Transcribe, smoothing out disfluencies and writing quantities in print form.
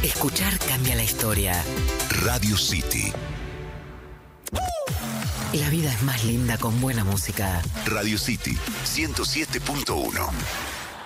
Escuchar cambia la historia. Radio City. La vida es más linda con buena música. Radio City 107.1.